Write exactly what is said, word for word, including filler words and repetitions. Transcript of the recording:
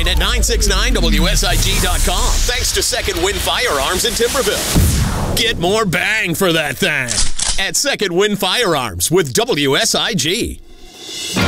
online at nine six nine W S I G dot com. Thanks to Second Wind Firearms in Timberville. Get more bang for that thing at Second Wind Firearms with W S I G.